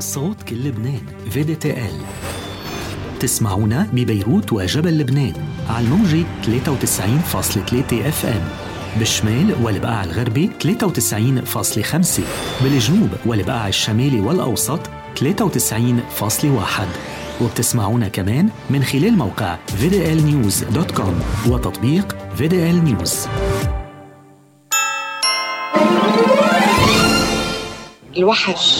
صوت كل لبنان VDTL. تسمعونا ببيروت وجبل لبنان على الموجة 93.3 FM، بالشمال والبقاع الغربي 93.5، بالجنوب والبقاع الشمالي والأوسط 93.1، وبتسمعونا كمان من خلال موقع VDLnews.com وتطبيق VDL News. الوحش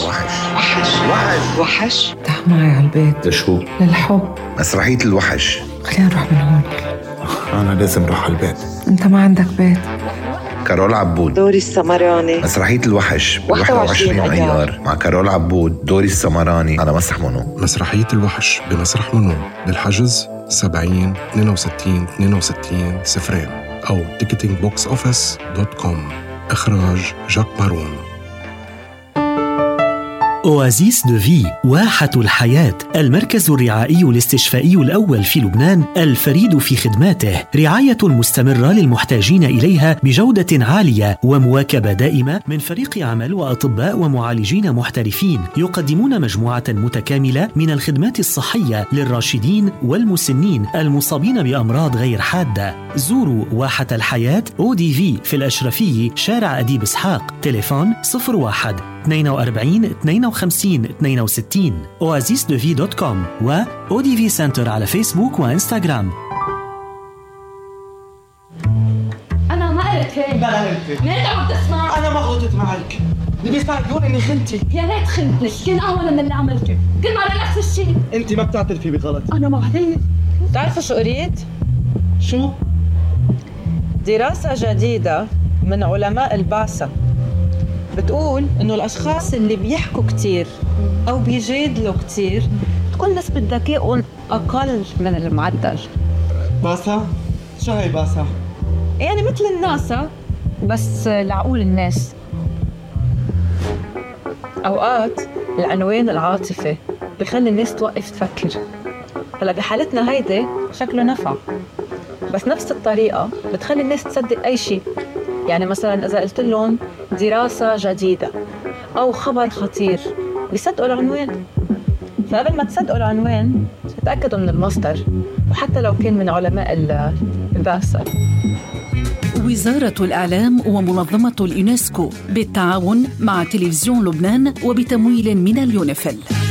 تعال معي على البيت. لشو؟ للحب. مسرحية الوحش. خلينا نروح من هون. أنا لازم أروح على البيت. أنت ما عندك بيت. كارول عبود، دوري السمراني. مسرحية الوحش 21 أيار مع كارول عبود، دوري السمراني على مسرح منو. مسرحية الوحش بمسرح منو بالحجز 70 62 62 0 أو ticketingboxoffice.com. إخراج جاك مارون. أوازيس دو في، واحة الحياة، المركز الرعائي الاستشفائي الأول في لبنان الفريد في خدماته، رعاية مستمرة للمحتاجين إليها بجودة عالية ومواكبة دائمة من فريق عمل وأطباء ومعالجين محترفين يقدمون مجموعة متكاملة من الخدمات الصحية للراشدين والمسنين المصابين بأمراض غير حادة. زوروا واحة الحياة ODV في الأشرفية، شارع أديب إسحاق، تليفون 01 42 52 62، oasisdevi.com و ODV Center على فيسبوك وإنستغرام. أنا ما قلت هيك. بلا قلت. ليه عم تسمع؟ أنا ما غلطت معك. اللي بيستعجلون إني خنتي. يا ريت خنتني، كان أهون من اللي عملته. كل مرة نفس الشيء. أنت ما بتعترفي بغلط. أنا ما بعترف. بتعرفوا شو قريت؟ شو؟ دراسة جديدة من علماء البعثة بتقول إنه الأشخاص اللي بيحكوا كتير أو بيجادلوا كتير تكون نسبة ذكائهم أقل من المعدل. باسا؟ شو هي باسا؟ يعني مثل الناسا بس لعقول الناس. أوقات العنوان العاطفي بخلي الناس توقف تفكر. هلا بحالتنا هيدي شكله نفع، بس نفس الطريقة بتخلي الناس تصدق أي شيء. يعني مثلا إذا قلت لهم دراسة جديدة أو خبر خطير بيصدقوا العنوان. فقبل ما تصدقوا العنوان تتأكدوا من المصدر، وحتى لو كان من علماء البعثة. وزارة الإعلام ومنظمة اليونسكو بالتعاون مع تلفزيون لبنان وبتمويل من اليونيفيل.